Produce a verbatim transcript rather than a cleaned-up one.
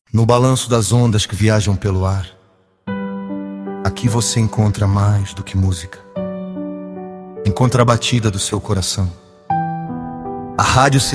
No balanço das ondas que viajam pelo ar, aqui você encontra mais do que música. Encontra a batida do seu coração. A rádio se